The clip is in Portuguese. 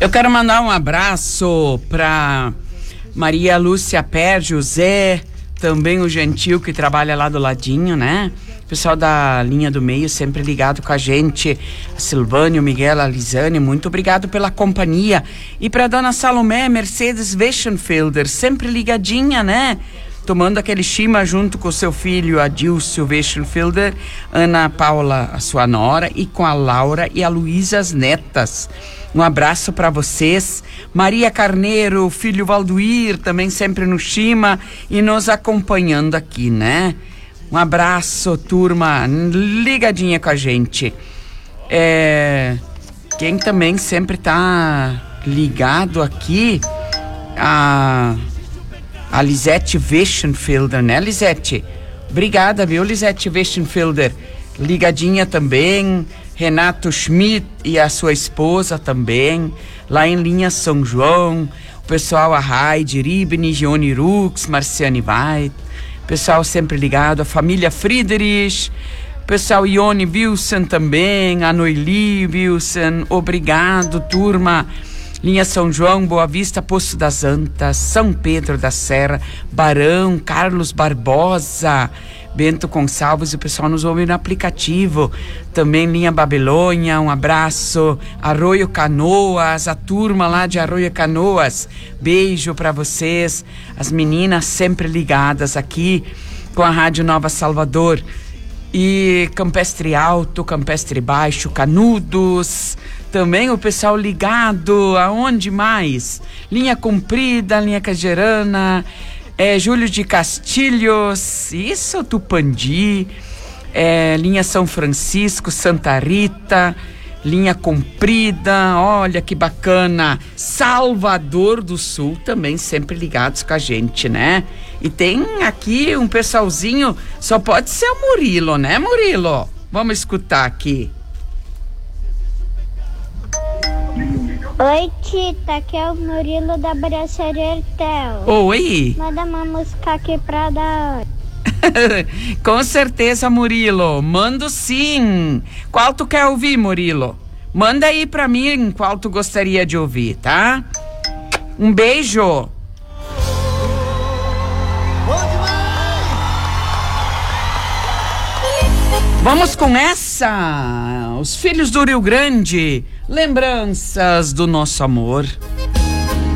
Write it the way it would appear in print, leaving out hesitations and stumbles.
Eu quero mandar um abraço para Maria Lúcia Pé, José, também o Gentil que trabalha lá do ladinho, né? O pessoal da linha do meio sempre ligado com a gente. A Silvânia, o Miguel, a Lisane, muito obrigado pela companhia. E para dona Salomé Mercedes Weschenfelder, sempre ligadinha, né? Tomando aquele chima junto com o seu filho Adilson Weschenfelder, Ana Paula, a sua nora, e com a Laura e a Luísa, as netas. Um abraço para vocês. Maria Carneiro, filho Valduir, também sempre no chima e nos acompanhando aqui, né? Um abraço, turma, ligadinha com a gente. Quem também sempre tá ligado aqui, a Lisete Weschenfelder, né, Lisete? Obrigada, viu, Lisete Weschenfelder? Ligadinha também. Renato Schmidt e a sua esposa também, lá em Linha São João. O pessoal, a Heidi Ribni, Gione Rux, Marciane White. Pessoal sempre ligado, a família Friedrich. Pessoal Ione Wilson também, a Noeli Wilson. Obrigado, turma. Linha São João, Boa Vista, Poço das Antas, São Pedro da Serra, Barão, Carlos Barbosa, Bento Gonçalves, e o pessoal nos ouve no aplicativo. Também Linha Babilônia, um abraço. Arroio Canoas, a turma lá de Arroio Canoas, beijo para vocês. As meninas sempre ligadas aqui com a Rádio Nova Salvador. E Campestre Alto, Campestre Baixo, Canudos, também o pessoal ligado, aonde mais? Linha Comprida, Linha Cajerana, Júlio de Castilhos, isso, Tupandi, Linha São Francisco, Santa Rita, Linha Comprida, olha que bacana, Salvador do Sul, também sempre ligados com a gente, né? E tem aqui um pessoalzinho, só pode ser o Murilo, né, Murilo? Vamos escutar aqui. Oi, Tita, aqui é o Murilo da Braçaria Tel. Oi. Manda uma música aqui pra dar. Com certeza, Murilo, mando sim. Qual tu quer ouvir, Murilo? Manda aí pra mim qual tu gostaria de ouvir, tá? Um beijo. Vamos com essa, Os Filhos do Rio Grande, lembranças do nosso amor.